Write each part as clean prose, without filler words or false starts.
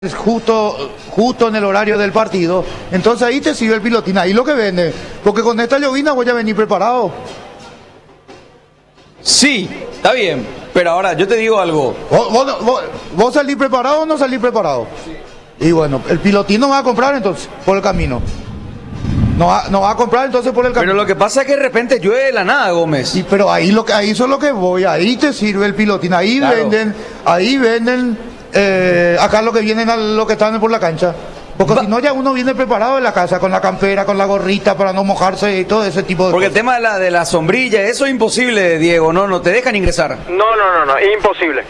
justo en el horario del partido, entonces ahí te sirve el pilotín, ahí lo que vende, porque con esta llovina voy a venir preparado. Sí, está bien, pero ahora yo te digo algo. ¿Vos salís preparado o no salís preparado? Sí. Y bueno, el pilotín no va a comprar entonces por el camino. No va a comprar entonces por el camino. Pero lo que pasa es que de repente llueve de la nada, Gómez. Sí, pero ahí eso es lo que voy, ahí te sirve el pilotín, ahí claro. venden acá lo que vienen a lo que están por la cancha. Porque si no ya uno viene preparado en la casa, con la campera, con la gorrita para no mojarse y todo ese tipo de Porque cosas. el tema de la sombrilla, eso es imposible, Diego, ¿no te dejan ingresar? No, imposible.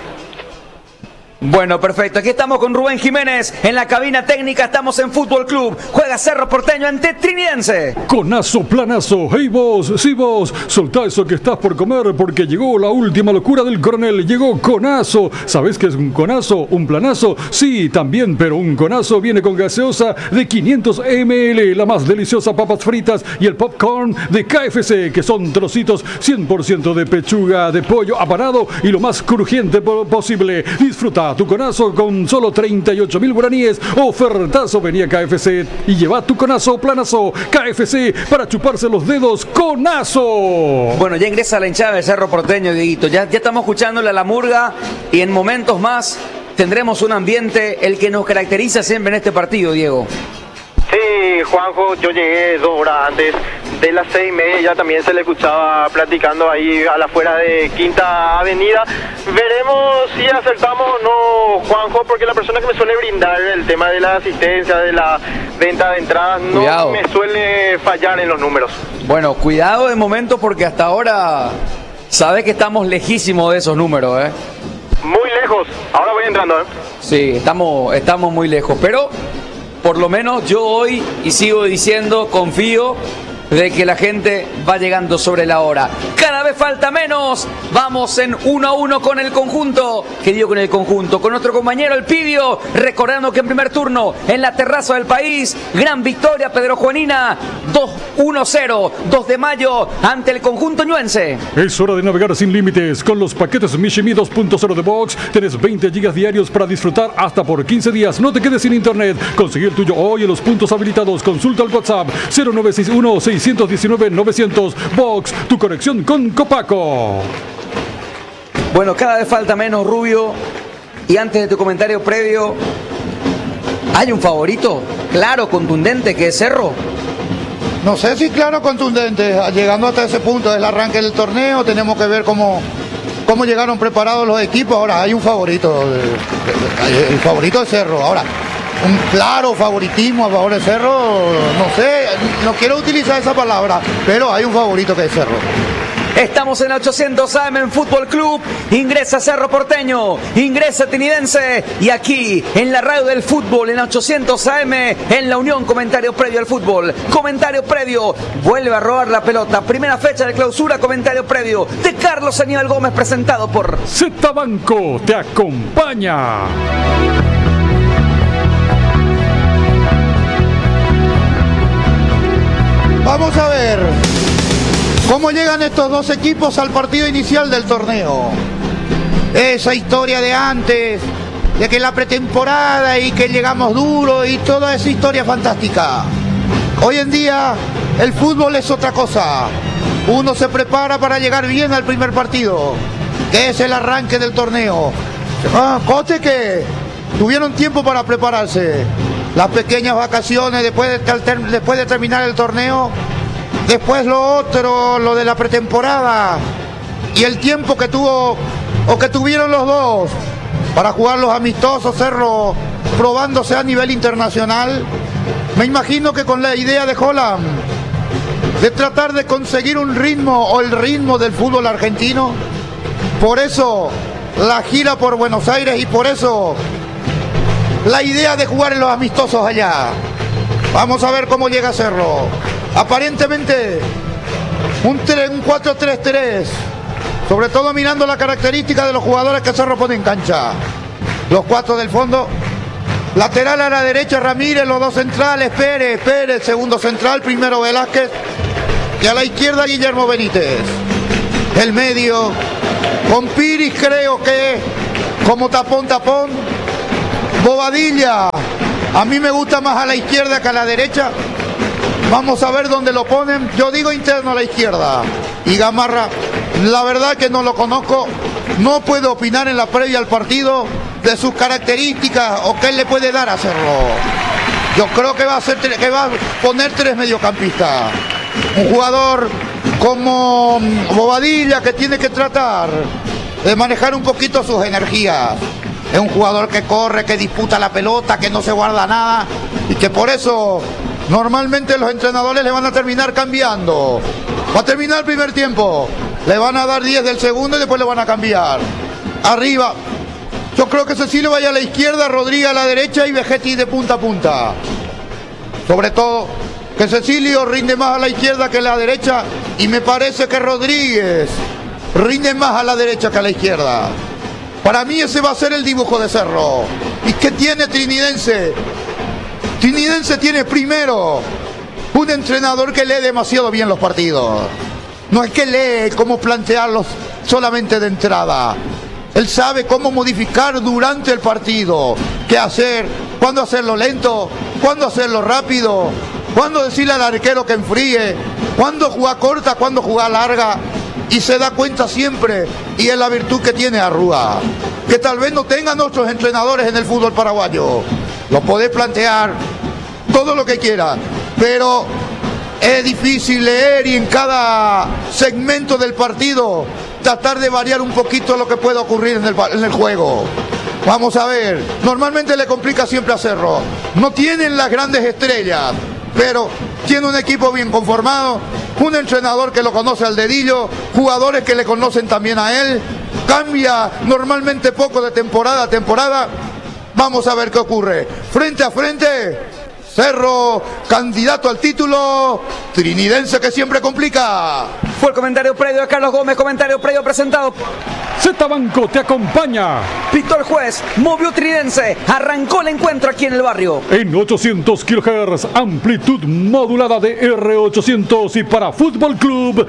Bueno, perfecto. Aquí estamos con Rubén Jiménez en la cabina técnica. Estamos en Fútbol Club. Juega Cerro Porteño ante Trinidense. Conazo, planazo. Hey vos, sí vos, soltá eso que estás por comer porque llegó la última locura del coronel. Llegó Conazo. ¿Sabés qué es un conazo? ¿Un planazo? Sí, también, pero un conazo viene con gaseosa de 500 ml, la más deliciosa papas fritas y el popcorn de KFC, que son trocitos 100% de pechuga de pollo apanado y lo más crujiente posible. Disfruta tu conazo con solo 38.000 guaraníes. Ofertazo, venía KFC y lleva tu conazo planazo. KFC para chuparse los dedos. ¡Conazo! Bueno, ya ingresa la hinchada del Cerro Porteño, Dieguito. Ya estamos escuchándole a la murga y en momentos más tendremos un ambiente el que nos caracteriza siempre en este partido, Diego. Sí, Juanjo, yo llegué 2 horas antes de las 6:30, ya también se le escuchaba platicando ahí a la afuera de Quinta Avenida. Veremos si acertamos o no, Juanjo, porque la persona que me suele brindar el tema de la asistencia, de la venta de entradas, no me suele fallar en los números. Bueno, cuidado de momento porque hasta ahora sabes que estamos lejísimos de esos números, ¿eh? Muy lejos, ahora voy entrando, ¿eh? Sí, estamos muy lejos, pero por lo menos yo hoy, y sigo diciendo, confío de que la gente va llegando sobre la hora. Cada vez falta menos. Vamos en 1-1 con el conjunto. ¿Qué digo con el conjunto? Con nuestro compañero El Pidio. Recordando que en primer turno, en la terraza del país, gran victoria Pedro Juanina. 2-1-0, 2 de mayo, ante el conjunto ñuense. Es hora de navegar sin límites. Con los paquetes Mishimi 2.0 de Box, tenés 20 gigas diarios para disfrutar hasta por 15 días. No te quedes sin internet. Conseguí el tuyo hoy en los puntos habilitados. Consulta al WhatsApp 0961-619-900. Box, tu conexión con Copaco. Bueno, cada vez falta menos, Rubio. Y antes de tu comentario previo, ¿hay un favorito claro, contundente, que es Cerro? No sé si claro, contundente. Llegando hasta ese punto del arranque del torneo, tenemos que ver cómo llegaron preparados los equipos. Ahora hay un favorito, el favorito es Cerro. Ahora, un claro favoritismo a favor de Cerro, no sé, no quiero utilizar esa palabra, pero hay un favorito que es Cerro. Estamos en 800 AM en Fútbol Club. Ingresa Cerro Porteño, ingresa Trinidense. Y aquí, en la radio del fútbol, en 800 AM, en la Unión, comentario previo al fútbol. Comentario previo, vuelve a robar la pelota. Primera fecha de clausura, comentario previo de Carlos Aníbal Gómez, presentado por Z Banco te acompaña. Vamos a ver cómo llegan estos dos equipos al partido inicial del torneo. Esa historia de antes, de que la pretemporada y que llegamos duro y toda esa historia fantástica. Hoy en día el fútbol es otra cosa. Uno se prepara para llegar bien al primer partido, que es el arranque del torneo. Cote que tuvieron tiempo para prepararse. Las pequeñas vacaciones después de terminar el torneo, después lo otro, lo de la pretemporada y el tiempo que tuvieron los dos para jugar los amistosos, Cerro probándose a nivel internacional. Me imagino que con la idea de Holland de tratar de conseguir un ritmo o el ritmo del fútbol argentino, por eso la gira por Buenos Aires y por eso la idea de jugar en los amistosos allá. Vamos a ver cómo llega Cerro. Aparentemente un 4-3-3, sobre todo mirando la característica de los jugadores que Cerro pone en cancha. Los 4 del fondo, lateral a la derecha Ramírez, los 2 centrales Pérez, segundo central, primero Velázquez, y a la izquierda Guillermo Benítez. El medio con Piris, creo que como tapón, Bobadilla, a mí me gusta más a la izquierda que a la derecha. Vamos a ver dónde lo ponen. Yo digo interno a la izquierda. Y Gamarra, la verdad que no lo conozco. No puedo opinar en la previa al partido de sus características o qué le puede dar a Cerro. Yo creo que va a poner 3 mediocampistas. Un jugador como Bobadilla que tiene que tratar de manejar un poquito sus energías. Es un jugador que corre, que disputa la pelota, que no se guarda nada y que por eso normalmente los entrenadores le van a terminar cambiando. Va a terminar el primer tiempo, le van a dar 10 del segundo y después le van a cambiar. Arriba, yo creo que Cecilio vaya a la izquierda, Rodríguez a la derecha y Vegetti de punta a punta. Sobre todo que Cecilio rinde más a la izquierda que a la derecha y me parece que Rodríguez rinde más a la derecha que a la izquierda. Para mí ese va a ser el dibujo de Cerro. ¿Y qué tiene Trinidense? Trinidense tiene primero un entrenador que lee demasiado bien los partidos. No es que lee cómo plantearlos solamente de entrada. Él sabe cómo modificar durante el partido, qué hacer, cuándo hacerlo lento, cuándo hacerlo rápido, cuándo decirle al arquero que enfríe, cuándo jugar corta, cuándo jugar larga. Y se da cuenta siempre, y es la virtud que tiene Arrúa, que tal vez no tengan otros entrenadores en el fútbol paraguayo. Lo podés plantear todo lo que quieras, pero es difícil leer y en cada segmento del partido tratar de variar un poquito lo que pueda ocurrir en el juego. Vamos a ver, normalmente le complica siempre a Cerro. No tienen las grandes estrellas, pero tiene un equipo bien conformado, un entrenador que lo conoce al dedillo, jugadores que le conocen también a él. Cambia normalmente poco de temporada a temporada. Vamos a ver qué ocurre. Frente a frente, Cerro, candidato al título, Trinidense que siempre complica. Fue el comentario previo de Carlos Gómez, comentario previo presentado. Z Banco te acompaña. Pitó el juez, movió Trinidense, arrancó el encuentro aquí en el barrio. En 800 kHz, amplitud modulada de R800 y para Fútbol Club,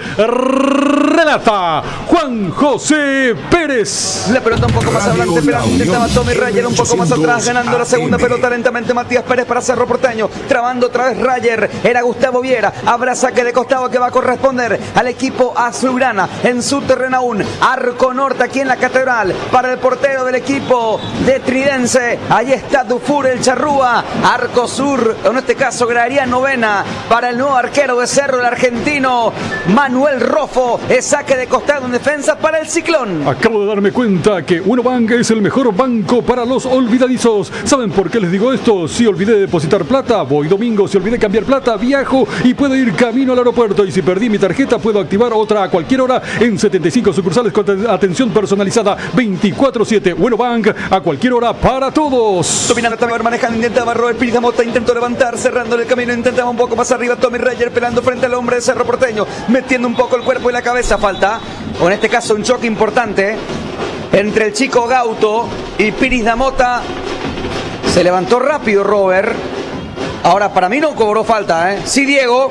relata Juan José Pérez. La pelota un poco más adelante, pero intentaba Tommy Rayer un poco más atrás, ganando la segunda pelota lentamente Matías Pérez para Cerro Porteño. Trabando otra vez Rayer, era Gustavo Viera, habrá saque de costado que va a corresponder al equipo azulgrana en su terreno aún. Arco norte aquí en la Catedral para el portero del equipo de Trinidense. Ahí está Dufour, el charrúa. Arco sur, en este caso gradería novena para el nuevo arquero de Cerro, el argentino Manuel Rofo. Es saque de costado en defensa para el Ciclón. Acabo de darme cuenta que UnoBank es el mejor banco para los olvidadizos. ¿Saben por qué les digo esto? Si olvidé depositar plata, voy domingo. Si olvidé cambiar plata, viajo y puedo ir camino al aeropuerto. Y si perdí mi tarjeta, puedo activar otra a cualquier hora en 75 sucursales con atención personalizada 24/7. UnoBank, a cualquier hora para todos. Dominando también, manejando, intentaba Robert Pires Mota, intentó levantar, cerrando el camino, intentaba un poco más arriba Tommy Rayer, pelando frente al hombre de Cerro Porteño, metiendo un poco el cuerpo y la cabeza. Falta, o en este caso un choque importante entre el chico Gauto y Piris Damota. Se levantó rápido Robert. Ahora para mí no cobró falta, ¿eh? Sí, Diego.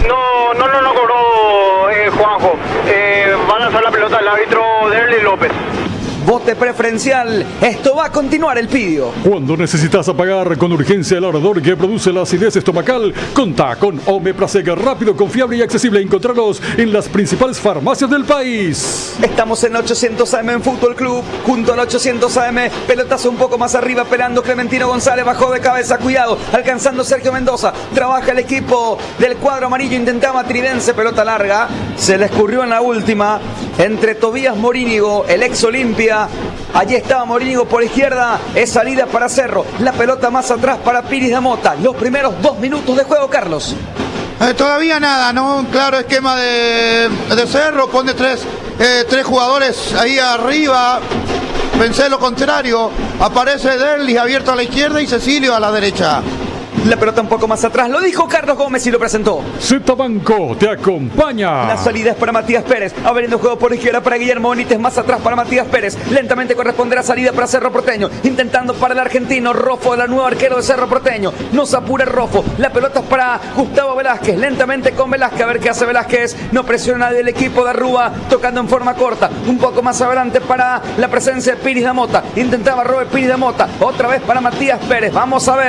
No cobró Juanjo. Va a lanzar la pelota al árbitro Derly López. Bote preferencial. Esto va a continuar el pidio. Cuando necesitas apagar con urgencia el ardor que produce la acidez estomacal, contá con Omeprazeg, rápido, confiable y accesible. Encontrarlos en las principales farmacias del país. Estamos en 800 AM en Fútbol Club, junto al 800 AM. Pelotazo un poco más arriba, pelando Clementino González, bajó de cabeza, cuidado, alcanzando Sergio Mendoza. Trabaja el equipo del cuadro amarillo, intentaba Trinidense, pelota larga. Se le escurrió en la última entre Tobías Morínigo, el ex Olimpia. Allí estaba Morínigo por izquierda, es salida para Cerro. La pelota más atrás para Piris Damota. Los primeros 2 minutos de juego, Carlos. Todavía nada, ¿no? Un claro esquema de Cerro, pone tres jugadores ahí arriba. Pensé lo contrario, aparece Derlis abierto a la izquierda y Cecilio a la derecha. La pelota un poco más atrás. Lo dijo Carlos Gómez y lo presentó. Z Banco te acompaña. La salida es para Matías Pérez. Abriendo juego por izquierda para Guillermo Benítez. Más atrás para Matías Pérez. Lentamente corresponde la salida para Cerro Porteño. Intentando para el argentino Rofo, el nuevo arquero de Cerro Porteño. No se apura Rofo. La pelota es para Gustavo Velázquez. Lentamente con Velázquez. A ver qué hace Velázquez. No presiona del equipo de Arrúa. Tocando en forma corta. Un poco más adelante para la presencia de Piris da Mota. Intentaba Robert Piris da Mota. Otra vez para Matías Pérez. Vamos a ver.